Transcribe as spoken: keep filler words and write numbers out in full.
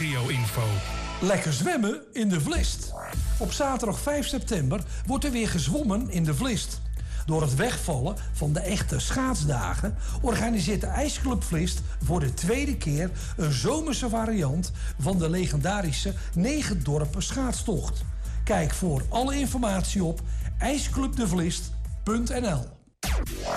regio-info. Lekker zwemmen in de Vlist. Op zaterdag vijf september wordt er weer gezwommen in de Vlist. Door het wegvallen van de echte schaatsdagen organiseert de IJsclub Vlist voor de tweede keer een zomerse variant van de legendarische negen dorpen schaatstocht. Kijk voor alle informatie op ijsclubdevlist punt n l.